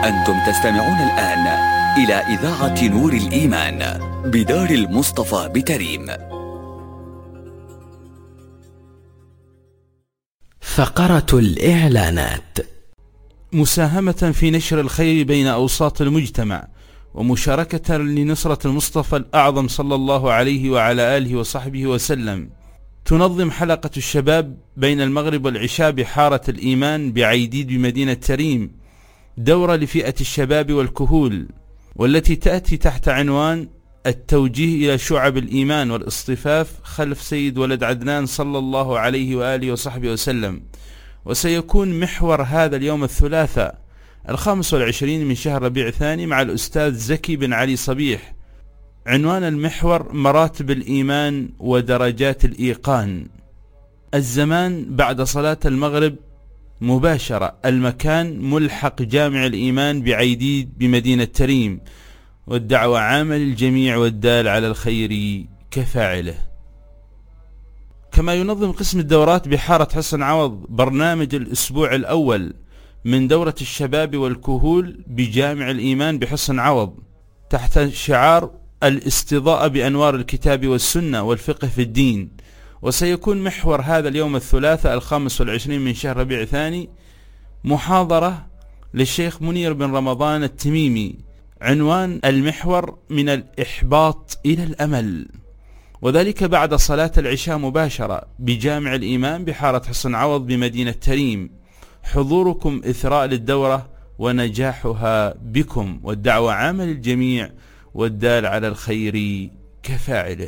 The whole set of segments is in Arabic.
أنتم تستمعون الآن إلى إذاعة نور الإيمان بدار المصطفى بتريم. فقرة الإعلانات. مساهمة في نشر الخير بين أوساط المجتمع، ومشاركة لنصرة المصطفى الأعظم صلى الله عليه وعلى آله وصحبه وسلم. تنظم حلقة الشباب بين المغرب والعشاء بحارة الإيمان بعيديد بمدينة تريم دورة لفئة الشباب والكهول، والتي تأتي تحت عنوان التوجيه إلى شعب الإيمان والاصطفاف خلف سيد ولد عدنان صلى الله عليه وآله وصحبه وسلم. وسيكون محور هذا اليوم الثلاثاء 25 من شهر ربيع الثاني مع الأستاذ زكي بن علي صبيح. عنوان المحور مراتب الإيمان ودرجات الإيقان. الزمان بعد صلاة المغرب مباشرة. المكان ملحق جامع الإيمان بعيديد بمدينة تريم. والدعوة عامة للجميع والدال على الخير كفاعله. كما ينظم قسم الدورات بحارة حسن عوض برنامج الأسبوع الأول من دورة الشباب والكهول بجامع الإيمان بحسن عوض تحت شعار الاستضاءة بأنوار الكتاب والسنة والفقه في الدين. وسيكون محور هذا اليوم الثلاثاء 25 من شهر ربيع الثاني محاضرة للشيخ منير بن رمضان التميمي. عنوان المحور من الإحباط إلى الأمل، وذلك بعد صلاة العشاء مباشرة بجامع الإيمان بحارة حسن عوض بمدينة تريم. حضوركم إثراء للدورة ونجاحها بكم، والدعوة عامة للجميع والدال على الخير كفاعله.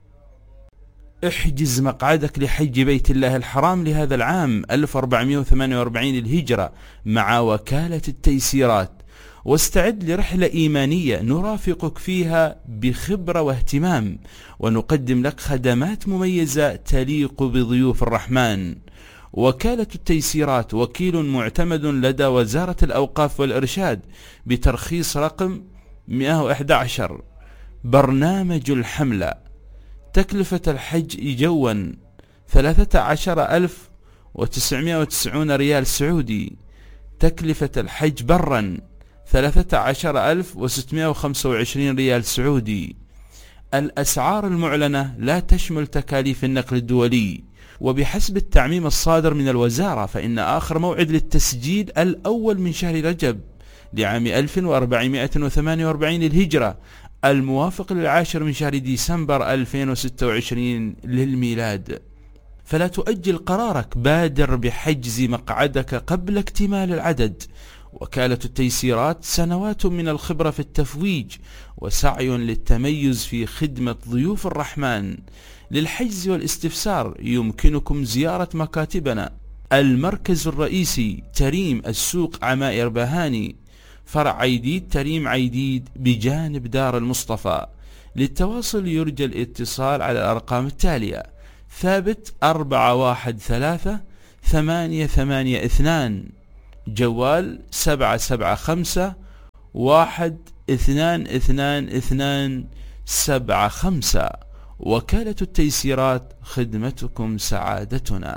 احجز مقعدك لحج بيت الله الحرام لهذا العام 1448 الهجرة مع وكالة التيسيرات، واستعد لرحلة إيمانية نرافقك فيها بخبرة واهتمام، ونقدم لك خدمات مميزة تليق بضيوف الرحمن. وكالة التيسيرات وكيل معتمد لدى وزارة الأوقاف والإرشاد بترخيص رقم 111. برنامج الحملة. تكلفة الحج جوا 13,990 ريال سعودي. تكلفة الحج برا 13,625 ريال سعودي. الأسعار المعلنة لا تشمل تكاليف النقل الدولي. وبحسب التعميم الصادر من الوزارة فإن آخر موعد للتسجيل الأول من شهر رجب لعام 1448 للهجرة الموافق للعاشر من شهر ديسمبر 2026 للميلاد. فلا تؤجل قرارك، بادر بحجز مقعدك قبل اكتمال العدد. وكالة التيسيرات سنوات من الخبرة في التفويج وسعي للتميز في خدمة ضيوف الرحمن. للحجز والاستفسار يمكنكم زيارة مكاتبنا: المركز الرئيسي تريم السوق عمائر بهاني، فرع عيديد تريم عيديد بجانب دار المصطفى. للتواصل يرجى الاتصال على الأرقام التالية: ثابت 413-882، جوال 775-1222275. وكالة التيسيرات، خدمتكم سعادتنا.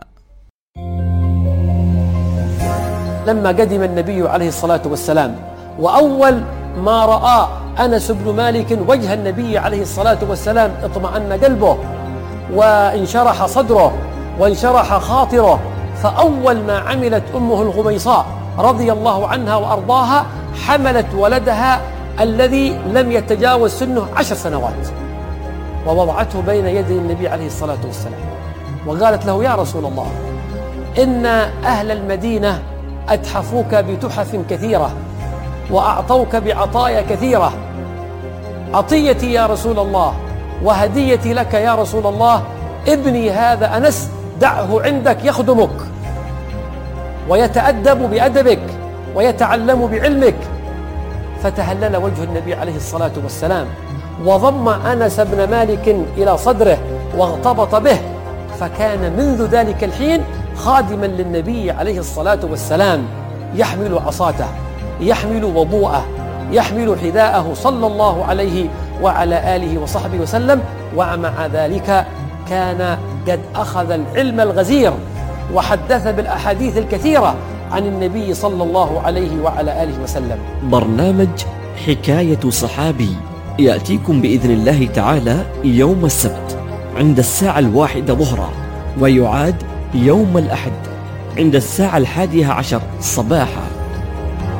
لما قدم النبي عليه الصلاة والسلام وأول ما رأى أنس بن مالك وجه النبي عليه الصلاة والسلام اطمأن قلبه وانشرح صدره وانشرح خاطره. فأول ما عملت أمه الغميصاء رضي الله عنها وأرضاها حملت ولدها الذي لم يتجاوز سنه 10 سنوات ووضعته بين يدي النبي عليه الصلاة والسلام، وقالت له: يا رسول الله، إن أهل المدينة أتحفوك بتحف كثيرة وأعطوك بعطايا كثيرة. عطيتي يا رسول الله وهديتي لك يا رسول الله ابني هذا أنس دعه عندك يخدمك ويتأدب بأدبك ويتعلم بعلمك. فتهلل وجه النبي عليه الصلاة والسلام وضم أنس بن مالك إلى صدره واغتبط به، فكان منذ ذلك الحين خادما للنبي عليه الصلاة والسلام، يحمل عصاته، يحمل وضوءه، يحمل حذاءه صلى الله عليه وعلى آله وصحبه وسلم. ومع ذلك كان قد أخذ العلم الغزير وحدث بالأحاديث الكثيرة عن النبي صلى الله عليه وعلى آله وسلم. برنامج حكاية صحابي يأتيكم بإذن الله تعالى يوم السبت عند 1:00 ظهرا، ويعاد يوم الأحد عند 11:11 صباحا.